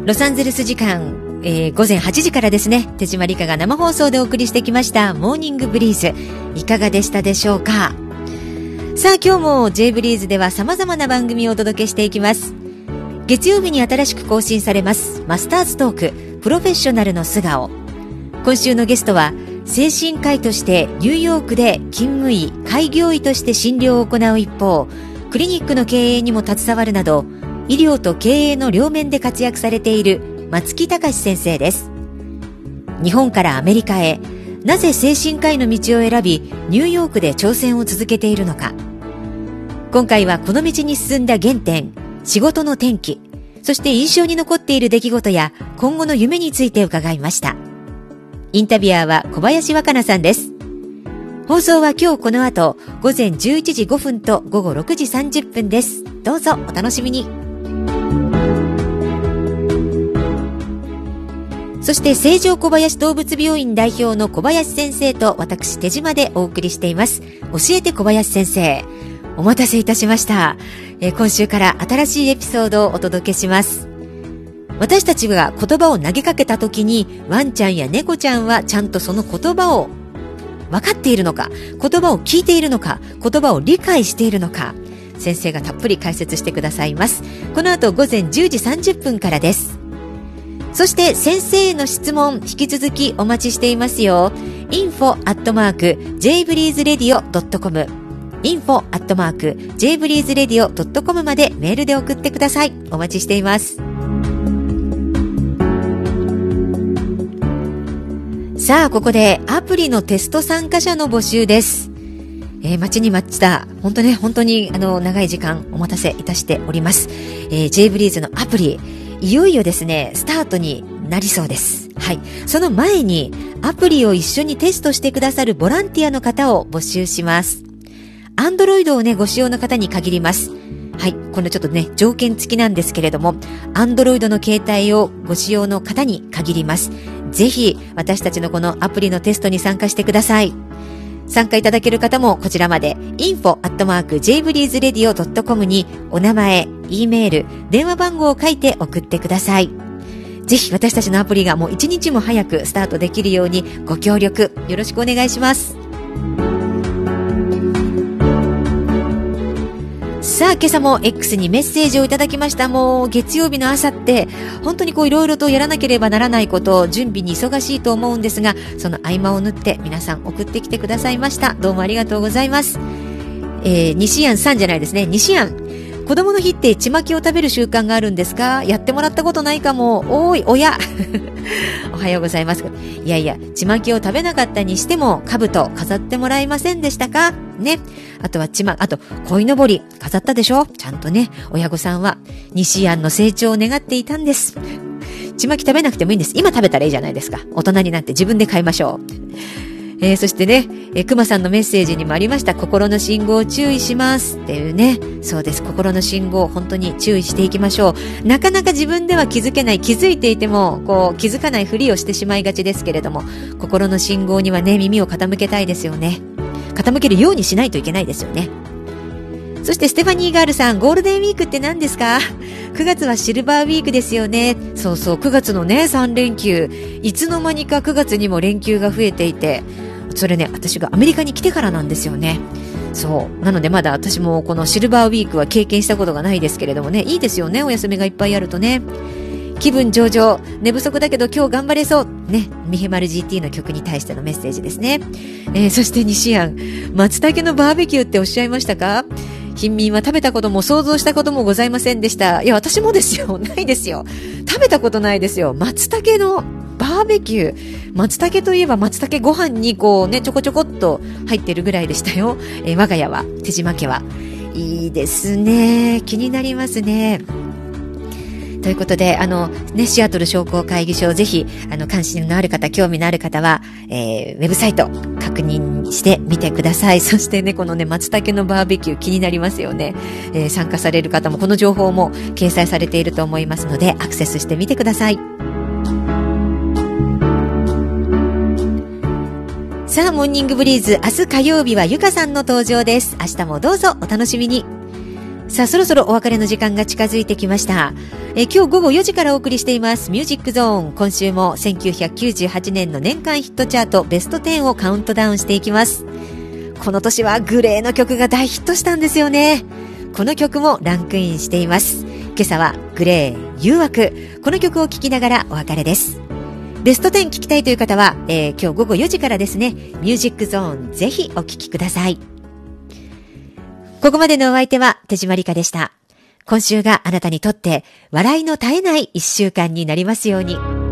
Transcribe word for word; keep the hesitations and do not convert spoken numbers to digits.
ロサンゼルス時間、えー、午前はちじからですね、手島理香が生放送でお送りしてきましたモーニングブリーズ、いかがでしたでしょうか。さあ今日も J ブリーズでは様々な番組をお届けしていきます。月曜日に新しく更新されますマスターズトークプロフェッショナルの素顔。今週のゲストは精神科医としてニューヨークで勤務医開業医として診療を行う一方、クリニックの経営にも携わるなど医療と経営の両面で活躍されている松木隆先生です。日本からアメリカへなぜ精神科医の道を選びニューヨークで挑戦を続けているのか。今回はこの道に進んだ原点、仕事の転機、そして印象に残っている出来事や今後の夢について伺いました。インタビュアーは小林若菜さんです。放送は今日この後午前じゅういちじごふんと午後ろくじさんじゅっぷんです。どうぞお楽しみに。そして成城小林動物病院代表の小林先生と私手島でお送りしています。教えて小林先生。お待たせいたしました。えー、今週から新しいエピソードをお届けします。私たちが言葉を投げかけた時にワンちゃんや猫ちゃんはちゃんとその言葉を分かっているのか、言葉を聞いているのか、言葉を理解しているのか、先生がたっぷり解説してくださいます。この後午前じゅうじさんじゅっぷんからです。そして先生への質問引き続きお待ちしていますよ。インフォ アットマーク ジェイブリーズレディオ ドットコム インフォ アットマーク ジェイブリーズレディオ ドットコム までメールで送ってください。お待ちしています。さあここでアプリのテスト参加者の募集です。えー、待ちに待った本当ね本当にあの長い時間お待たせいたしております。えー、J ブリーズのアプリいよいよですねスタートになりそうです。はい、その前にアプリを一緒にテストしてくださるボランティアの方を募集します。アンドロイドをねご使用の方に限ります。はい、このちょっとね条件付きなんですけれども、アンドロイドの携帯をご使用の方に限ります。ぜひ私たちのこのアプリのテストに参加してください。参加いただける方もこちらまで インフォ アットマーク ジェイブリーズレディオ ドットコム にお名前、E メール、電話番号を書いて送ってください。ぜひ私たちのアプリがもう一日も早くスタートできるようにご協力よろしくお願いします。さあ今朝も X にメッセージをいただきました。もう月曜日の朝って本当にこういろいろとやらなければならないこと、準備に忙しいと思うんですが、その合間を縫って皆さん送ってきてくださいました。どうもありがとうございます。えー、西安さんじゃないですね。西安、子供の日ってちまきを食べる習慣があるんですか？やってもらったことないかも。おーい親おはようございます。いやいや、ちまきを食べなかったにしても兜飾ってもらえませんでしたかね。あとはちまあと鯉のぼり飾ったでしょ。ちゃんとね親御さんは西安の成長を願っていたんです。ちまき食べなくてもいいんです。今食べたらいいじゃないですか。大人になって自分で買いましょう。えー、そしてね、えー、熊さんのメッセージにもありました、心の信号を注意しますっていうね。そうです、心の信号本当に注意していきましょう。なかなか自分では気づけない、気づいていてもこう気づかないふりをしてしまいがちですけれども、心の信号にはね耳を傾けたいですよね。傾けるようにしないといけないですよね。そしてステファニーガールさん、ゴールデンウィークって何ですか？くがつはシルバーウィークですよね。そうそう、くがつのねさん連休、いつの間にかくがつにも連休が増えていて、それね私がアメリカに来てからなんですよね。そうなのでまだ私もこのシルバーウィークは経験したことがないですけれどもね、いいですよね、お休みがいっぱいあるとね。気分上々、寝不足だけど今日頑張れそうね。ミヘマル ジーティー の曲に対してのメッセージですね。えー、そして西安、松茸のバーベキューっておっしゃいましたか？貧民は食べたことも想像したこともございませんでした。いや私もですよ、ないですよ、食べたことないですよ。松茸のバーベキュー、松茸といえば松茸ご飯にこうねちょこちょこっと入ってるぐらいでしたよ。えー、我が家は手島家はいいですね、気になりますね。ということで、あの、ね、シアトル商工会議所、ぜひ、あの、関心のある方、興味のある方は、えー、ウェブサイト、確認してみてください。そしてね、このね、松茸のバーベキュー気になりますよね。えー、参加される方も、この情報も掲載されていると思いますので、アクセスしてみてください。さあ、モーニングブリーズ、明日火曜日はゆかさんの登場です。明日もどうぞお楽しみに。 さあ、そろそろお別れの時間が近づいてきました。え今日午後よじからお送りしていますミュージックゾーン。今週もせんきゅうひゃくきゅうじゅうはちねんの年間ヒットチャートベストじゅうをカウントダウンしていきます。この年はグレーの曲が大ヒットしたんですよね。この曲もランクインしています。今朝はグレー誘惑、この曲を聴きながらお別れです。ベストじゅう聴きたいという方は、えー、今日午後よじからですね、ミュージックゾーンぜひお聴きください。ここまでのお相手は手島理香でした。今週があなたにとって笑いの絶えない一週間になりますように。